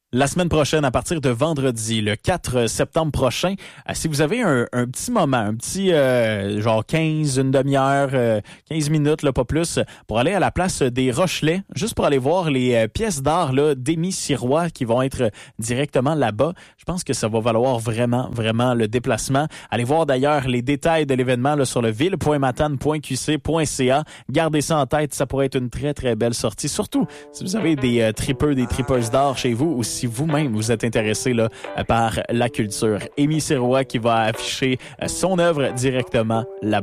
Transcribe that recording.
La semaine prochaine, à partir de vendredi, le 4 septembre prochain, si vous avez un petit moment, un petit genre 15, une demi-heure, 15 minutes, là, pas plus, pour aller à la place des Rochelais, juste pour aller voir les pièces d'art là, d'Émy Sirois qui vont être directement là-bas. Je pense que ça va valoir vraiment, vraiment le déplacement. Allez voir d'ailleurs les détails de l'événement là, sur le ville.matane.qc.ca. Gardez ça en tête, ça pourrait être une très, très belle sortie. Surtout si vous avez des tripeux, des tripeuses d'art chez vous ou si vous-même vous êtes intéressé là, par la culture. Émy Sirois qui va afficher son œuvre directement là-bas.